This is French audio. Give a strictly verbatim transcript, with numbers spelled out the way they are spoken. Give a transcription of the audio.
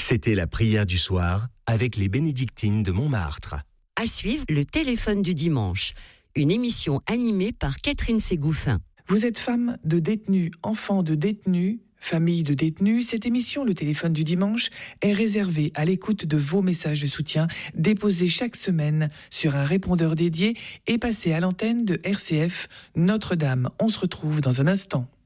C'était la prière du soir avec les bénédictines de Montmartre. À suivre, le téléphone du dimanche, une émission animée par Catherine Ségouffin. Vous êtes femme de détenus, enfant de détenus, famille de détenus, cette émission, le téléphone du dimanche, est réservée à l'écoute de vos messages de soutien déposés chaque semaine sur un répondeur dédié et passés à l'antenne de R C F Notre-Dame. On se retrouve dans un instant.